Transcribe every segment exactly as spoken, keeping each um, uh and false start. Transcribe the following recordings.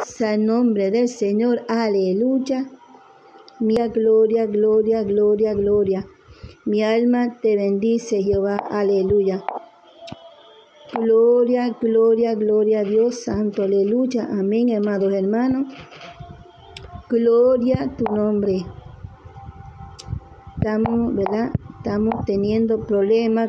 Alabados al nombre del Señor, aleluya. Mi gloria, gloria, gloria, gloria. Mi alma te bendice, Jehová, aleluya. Gloria, gloria, gloria a Dios santo, aleluya. Amén, amados hermanos. Gloria a tu nombre. Estamos, ¿verdad? Estamos teniendo problemas.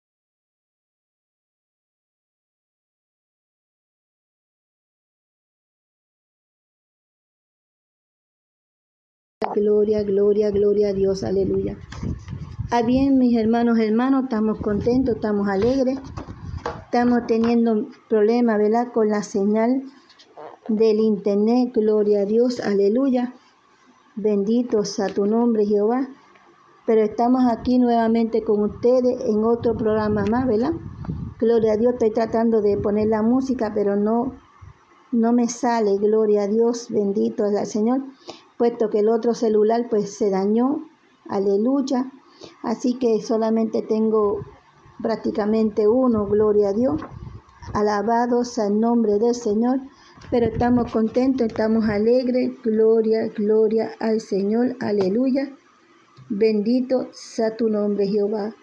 Gloria, gloria, gloria a Dios, aleluya. Ah, bien, mis hermanos, hermanos, estamos contentos, estamos alegres. Estamos teniendo problemas, ¿verdad? Con la señal del internet. Gloria a Dios, aleluya. Bendito sea tu nombre, Jehová. Pero estamos aquí nuevamente con ustedes en otro programa más, ¿verdad? Gloria a Dios, estoy tratando de poner la música, pero no, no me sale. Gloria a Dios, bendito sea el Señor. Puesto que el otro celular pues se dañó, aleluya. Así que solamente tengo prácticamente uno, gloria a Dios. Alabados al nombre del Señor. Pero estamos contentos, estamos alegres. Gloria, gloria al Señor, aleluya. Bendito sea tu nombre, Jehová.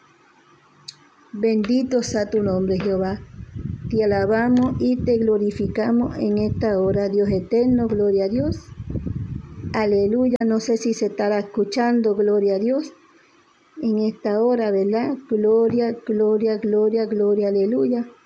Bendito sea tu nombre, Jehová. Te alabamos y te glorificamos en esta hora, Dios eterno, gloria a Dios. Aleluya, no sé si se estará escuchando, gloria a Dios, en esta hora, ¿verdad? Gloria, gloria, gloria, gloria, aleluya.